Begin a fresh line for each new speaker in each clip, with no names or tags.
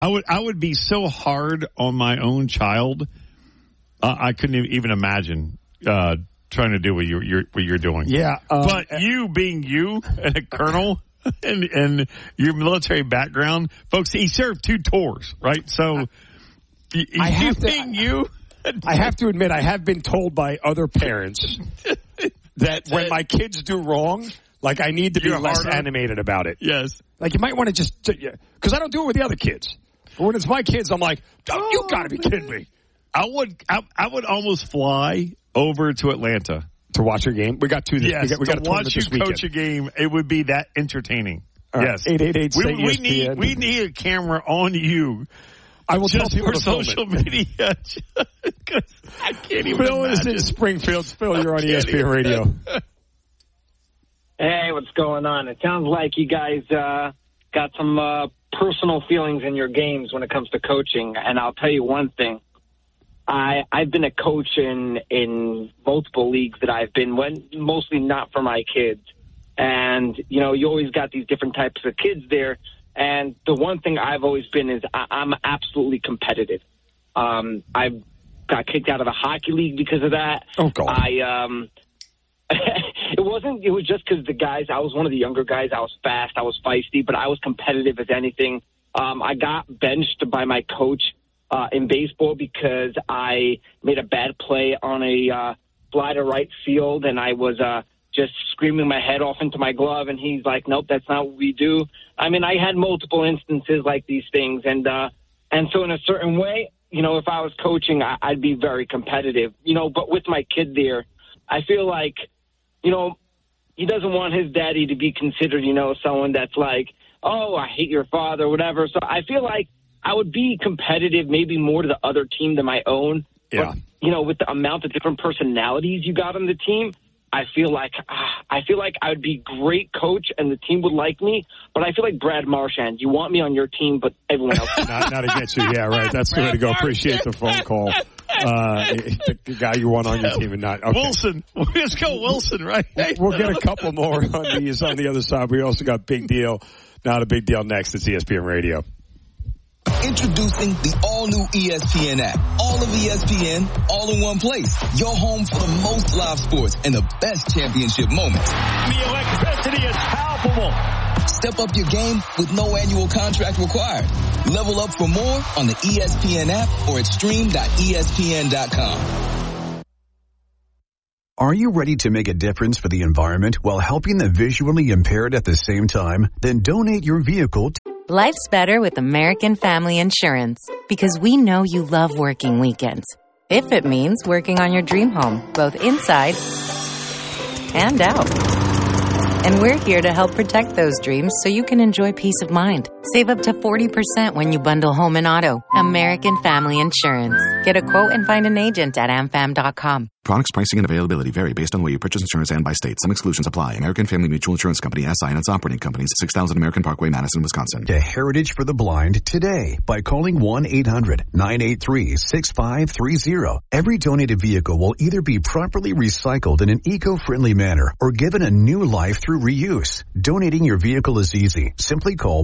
I would be so hard on my own child. I couldn't even imagine trying to do what you're doing.
Yeah,
but you being you and a colonel and your military background, folks. He served 2 tours, right? So I have
to admit, I have been told by other parents that when my kids do wrong, like I need to be less animated about it.
Yes,
like you might want to just because I don't do it with the other kids. But when it's my kids, I'm like, you got to be kidding me.
I would almost fly over to Atlanta
to watch your game. We got 2.
Yes,
we got
to watch you coach a game. It would be that entertaining. Yes,
888.
We need a camera on you.
I will
just for social media. I can't even.
Phil is in Springfield. Phil, you're on ESPN Radio.
Hey, what's going on? It sounds like you guys got some personal feelings in your games when it comes to coaching. And I'll tell you one thing. I've been a coach in multiple leagues that I've been, mostly not for my kids. And, you always got these different types of kids there. And the one thing I've always been is I'm absolutely competitive. I've got kicked out of the hockey league because of that.
Oh, God.
It was just because the guys, I was one of the younger guys. I was fast, I was feisty, but I was competitive as anything. I got benched by my coach in baseball because I made a bad play on a fly to right field, and I was just screaming my head off into my glove, and he's like, nope, that's not what we do. I mean, I had multiple instances like these things, and so in a certain way, if I was coaching, I'd be very competitive, but with my kid there, I feel like, he doesn't want his daddy to be considered, someone that's like, oh, I hate your father, whatever. So I feel like I would be competitive maybe more to the other team than my own.
Yeah.
But, with the amount of different personalities you got on the team, I feel like I would be a great coach and the team would like me, but I feel like Brad Marchand. You want me on your team, but everyone else.
not against you. Yeah, right. That's the way to go. Appreciate the phone call. The guy you want on your team and not. Okay.
Wilson. Let's go Wilson, right?
We'll get a couple more on these on the other side. We also got Big Deal. Not a Big Deal next. It's ESPN Radio.
Introducing the all-new ESPN app. All of ESPN, all in one place. Your home for the most live sports and the best championship moments.
The electricity is palpable.
Step up your game with no annual contract required. Level up for more on the ESPN app or at stream.espn.com.
Are you ready to make a difference for the environment while helping the visually impaired at the same time? Then donate your vehicle to
Life's better with American Family Insurance because we know you love working weekends. If it means working on your dream home, both inside and out. And we're here to help protect those dreams so you can enjoy peace of mind. Save up to 40% when you bundle home and auto. American Family Insurance. Get a quote and find an agent at amfam.com.
Products, pricing, and availability vary based on where you purchase insurance and by state. Some exclusions apply. American Family Mutual Insurance Company, SI, and its operating companies. 6000 American Parkway, Madison, Wisconsin.
To Heritage for the Blind today by calling 1-800-983-6530. Every donated vehicle will either be properly recycled in an eco-friendly manner or given a new life through reuse. Donating your vehicle is easy. Simply call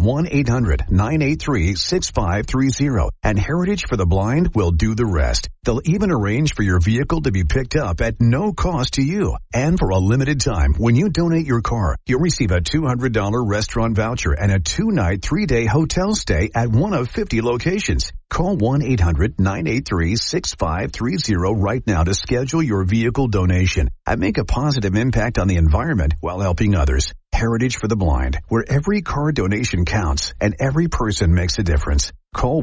1-800-983-6530 and Heritage for the Blind will do the rest. They'll even arrange for your vehicle to be picked up at no cost to you. And for a limited time, when you donate your car, you'll receive a $200 restaurant voucher and a 2-night, 3-day hotel stay at one of 50 locations. Call 1-800-983-6530 right now to schedule your vehicle donation and make a positive impact on the environment while helping others. Heritage for the Blind, where every car donation counts and every person makes a difference. Call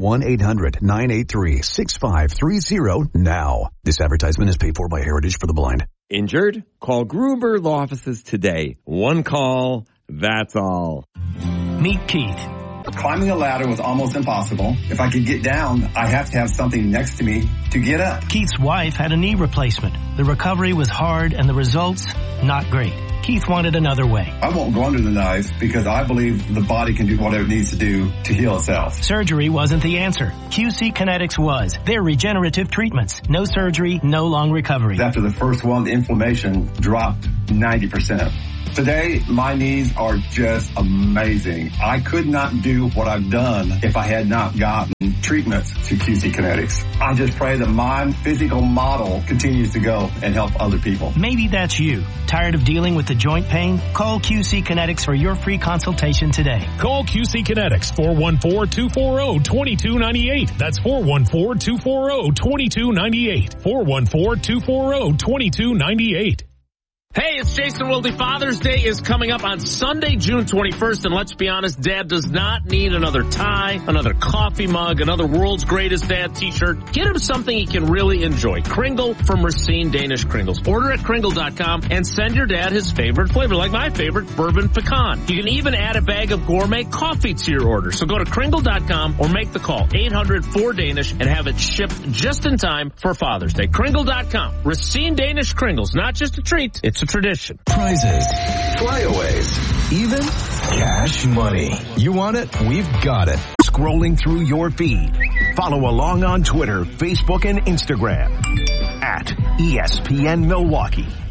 1-800-983-6530 now. This advertisement is paid for by Heritage for the Blind.
Injured? Call Gruber Law Offices today. One call, that's all.
Meet Keith.
Climbing a ladder was almost impossible. If I could get down, I have to have something next to me to get up.
Keith's wife had a knee replacement. The recovery was hard and the results not great. Keith wanted another way.
I won't go under the knife because I believe the body can do whatever it needs to do to heal itself.
Surgery wasn't the answer. QC Kinetics was. They're regenerative treatments. No surgery, no long recovery.
After the first one, the inflammation dropped 90%. Today, my knees are just amazing. I could not do what I've done if I had not gotten treatments to QC Kinetics. I just pray that my physical model continues to go and help other people.
Maybe that's you. Tired of dealing with the joint pain? Call QC Kinetics for your free consultation today.
Call QC Kinetics, 414-240-2298. That's 414-240-2298. 414-240-2298.
Hey, it's Jason Wilde. Father's Day is coming up on Sunday, June 21st, and let's be honest, Dad does not need another tie, another coffee mug, another World's Greatest Dad t-shirt. Get him something he can really enjoy. Kringle from Racine Danish Kringles. Order at Kringle.com and send your dad his favorite flavor, like my favorite, bourbon pecan. You can even add a bag of gourmet coffee to your order. So go to Kringle.com or make the call, 800-4DANISH, and have it shipped just in time for Father's Day. Kringle.com. Racine Danish Kringles. Not just a treat, it's a tradition.
Prizes, flyaways, even cash money. You want it? We've got it. Scrolling through your feed. Follow along on Twitter, Facebook, and Instagram at ESPN Milwaukee.